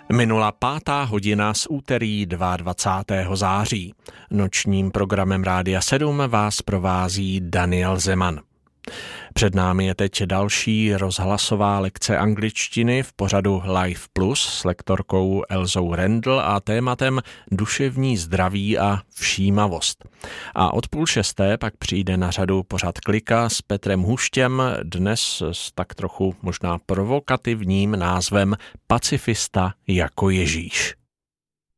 Minula 5:00 z úterý 22. září. Nočním programem Rádia 7 vás provází Daniel Zeman. Před námi je teď další rozhlasová lekce angličtiny v pořadu Live Plus s lektorkou Elzou Rendl a tématem duševní zdraví a všímavost. A od 5:30 pak přijde na řadu pořad Klika s Petrem Huštěm, dnes s tak trochu možná provokativním názvem Pacifista jako Ježíš.